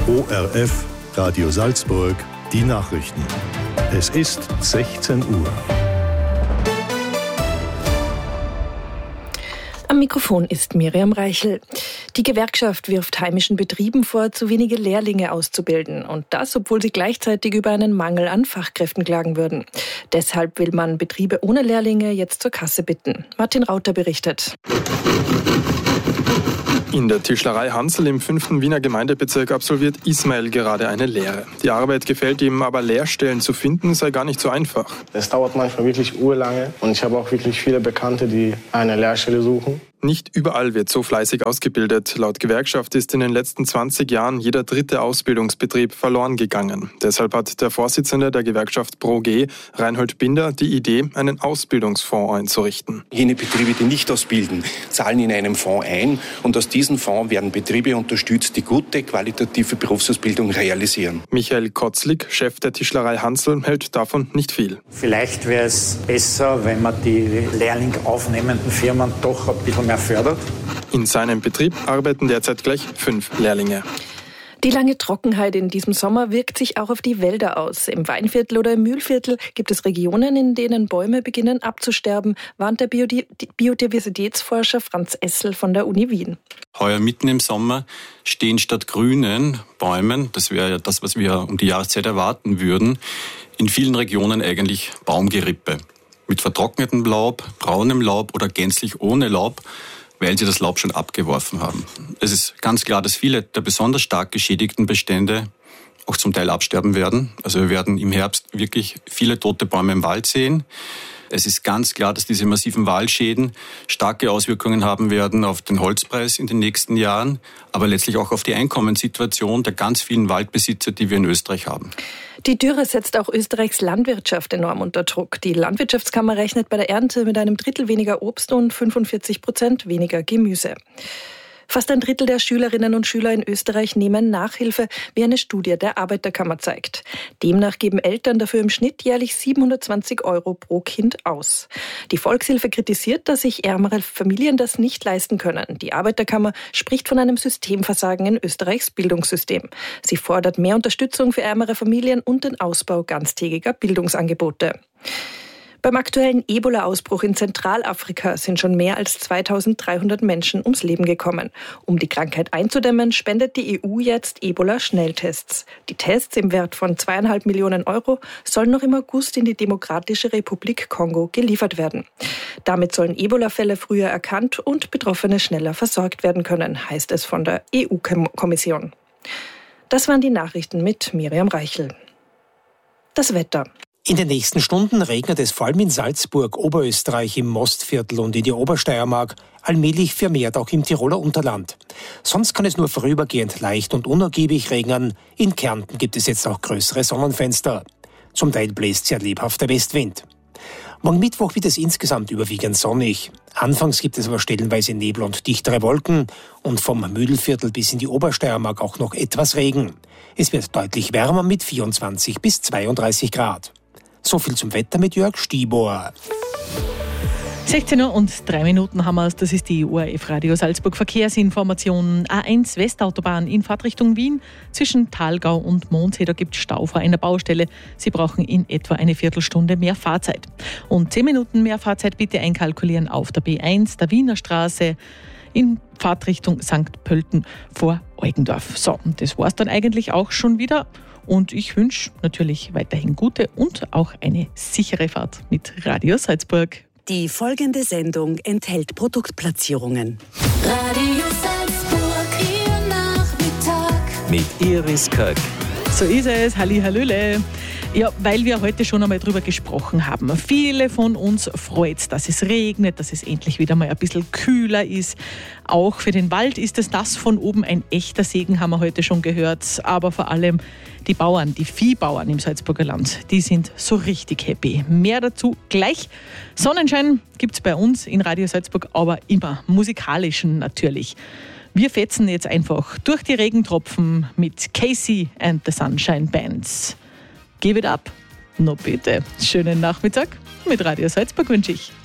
ORF, Radio Salzburg, die Nachrichten. Es ist 16 Uhr. Am Mikrofon ist Miriam Reichel. Die Gewerkschaft wirft heimischen Betrieben vor, zu wenige Lehrlinge auszubilden. Und das, obwohl sie gleichzeitig über einen Mangel an Fachkräften klagen würden. Deshalb will man Betriebe ohne Lehrlinge jetzt zur Kasse bitten. Martin Rauter berichtet. In der Tischlerei Hansl im 5. Wiener Gemeindebezirk absolviert Ismail gerade eine Lehre. Die Arbeit gefällt ihm, aber Lehrstellen zu finden sei gar nicht so einfach. Es dauert manchmal wirklich urlange und ich habe auch wirklich viele Bekannte, die eine Lehrstelle suchen. Nicht überall wird so fleißig ausgebildet. Laut Gewerkschaft ist in den letzten 20 Jahren jeder dritte Ausbildungsbetrieb verloren gegangen. Deshalb hat der Vorsitzende der Gewerkschaft ProG, Reinhold Binder, die Idee, einen Ausbildungsfonds einzurichten. Jene Betriebe, die nicht ausbilden, zahlen in einem Fonds ein und aus diesem Fonds werden Betriebe unterstützt, die gute, qualitative Berufsausbildung realisieren. Michael Kotzlik, Chef der Tischlerei Hansl, hält davon nicht viel. Vielleicht wäre es besser, wenn man die Lehrling aufnehmenden Firmen doch ein bisschen mehr fördert. In seinem Betrieb arbeiten derzeit gleich 5 Lehrlinge. Die lange Trockenheit in diesem Sommer wirkt sich auch auf die Wälder aus. Im Weinviertel oder im Mühlviertel gibt es Regionen, in denen Bäume beginnen abzusterben, warnt der Biodiversitätsforscher Franz Essel von der Uni Wien. Heuer mitten im Sommer stehen statt grünen Bäumen, das wäre ja das, was wir um die Jahreszeit erwarten würden, in vielen Regionen eigentlich Baumgerippe. Mit vertrocknetem Laub, braunem Laub oder gänzlich ohne Laub, weil sie das Laub schon abgeworfen haben. Es ist ganz klar, dass viele der besonders stark geschädigten Bestände auch zum Teil absterben werden. Also wir werden im Herbst wirklich viele tote Bäume im Wald sehen. Es ist ganz klar, dass diese massiven Waldschäden starke Auswirkungen haben werden auf den Holzpreis in den nächsten Jahren, aber letztlich auch auf die Einkommenssituation der ganz vielen Waldbesitzer, die wir in Österreich haben. Die Dürre setzt auch Österreichs Landwirtschaft enorm unter Druck. Die Landwirtschaftskammer rechnet bei der Ernte mit einem Drittel weniger Obst und 45% weniger Gemüse. Fast ein Drittel der Schülerinnen und Schüler in Österreich nehmen Nachhilfe, wie eine Studie der Arbeiterkammer zeigt. Demnach geben Eltern dafür im Schnitt jährlich 720 € pro Kind aus. Die Volkshilfe kritisiert, dass sich ärmere Familien das nicht leisten können. Die Arbeiterkammer spricht von einem Systemversagen in Österreichs Bildungssystem. Sie fordert mehr Unterstützung für ärmere Familien und den Ausbau ganztägiger Bildungsangebote. Beim aktuellen Ebola-Ausbruch in Zentralafrika sind schon mehr als 2300 Menschen ums Leben gekommen. Um die Krankheit einzudämmen, spendet die EU jetzt Ebola-Schnelltests. Die Tests im Wert von 2,5 Millionen € sollen noch im August in die Demokratische Republik Kongo geliefert werden. Damit sollen Ebola-Fälle früher erkannt und Betroffene schneller versorgt werden können, heißt es von der EU-Kommission. Das waren die Nachrichten mit Miriam Reichel. Das Wetter. In den nächsten Stunden regnet es vor allem in Salzburg, Oberösterreich, im Mostviertel und in der Obersteiermark, allmählich vermehrt auch im Tiroler Unterland. Sonst kann es nur vorübergehend leicht und unergiebig regnen. In Kärnten gibt es jetzt auch größere Sonnenfenster. Zum Teil bläst sehr lebhafter Westwind. Morgen Mittwoch wird es insgesamt überwiegend sonnig. Anfangs gibt es aber stellenweise Nebel und dichtere Wolken und vom Mühlviertel bis in die Obersteiermark auch noch etwas Regen. Es wird deutlich wärmer mit 24 bis 32 Grad. So viel zum Wetter mit Jörg Stibor. 16:03 Uhr haben wir es. Das ist die ORF Radio Salzburg Verkehrsinformation. A1 Westautobahn in Fahrtrichtung Wien zwischen Thalgau und Mondsee. Da gibt es Stau vor einer Baustelle. Sie brauchen in etwa eine Viertelstunde mehr Fahrzeit. Und 10 Minuten mehr Fahrzeit bitte einkalkulieren auf der B1 der Wiener Straße in Fahrtrichtung St. Pölten vor Eugendorf. So, und das war's dann eigentlich auch schon wieder. Und ich wünsche natürlich weiterhin gute und auch eine sichere Fahrt mit Radio Salzburg. Die folgende Sendung enthält Produktplatzierungen. Radio Salzburg, Ihr Nachmittag. Mit Iris Köck. So ist es, Hallihallöle. Ja, weil wir heute schon einmal drüber gesprochen haben. Viele von uns freut es, dass es regnet, dass es endlich wieder mal ein bisschen kühler ist. Auch für den Wald ist es das von oben ein echter Segen, haben wir heute schon gehört. Aber vor allem die Bauern, die Viehbauern im Salzburger Land, die sind so richtig happy. Mehr dazu gleich. Sonnenschein gibt es bei uns in Radio Salzburg, aber immer musikalischen natürlich. Wir fetzen jetzt einfach durch die Regentropfen mit Casey and the Sunshine Bands. Give it up. No bitte. Schönen Nachmittag mit Radio Salzburg wünsche ich.